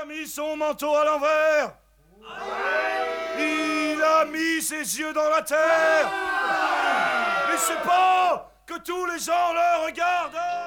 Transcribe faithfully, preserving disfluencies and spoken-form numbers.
a mis son manteau à l'envers. Il a mis ses yeux dans la terre. Mais c'est pas que tous les gens le regardent.